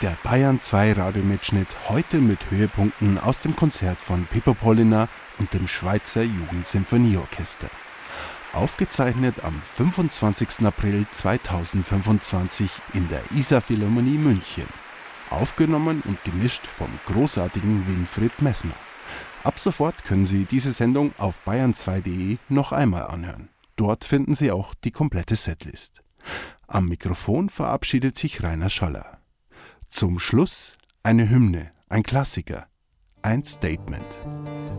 Der Bayern 2 Radiomitschnitt heute mit Höhepunkten aus dem Konzert von Pippo Polliner und dem Schweizer Jugendsinfonieorchester. Aufgezeichnet am 25. April 2025 in der Isar-Philharmonie München. Aufgenommen und gemischt vom großartigen Winfried Messmer. Ab sofort können Sie diese Sendung auf bayern2.de noch einmal anhören. Dort finden Sie auch die komplette Setlist. Am Mikrofon verabschiedet sich Rainer Schaller. Zum Schluss eine Hymne, ein Klassiker, ein Statement.